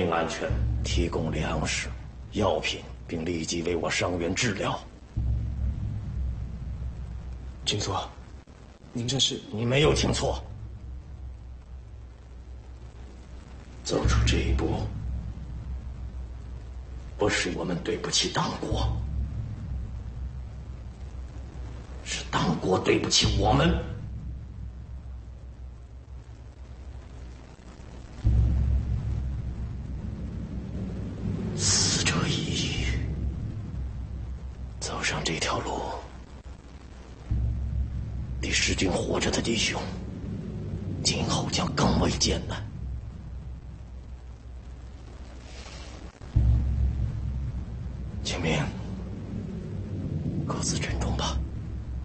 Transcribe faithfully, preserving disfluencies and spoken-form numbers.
命安全，提供粮食、药品，并立即为我伤员治疗。 军座，您这是…… 你没有听错。走出这一步，不是我们对不起党国，是党国对不起我们。死者已矣，走上这条路，第十军活着的弟兄，今后将更为艰难。清明，各自珍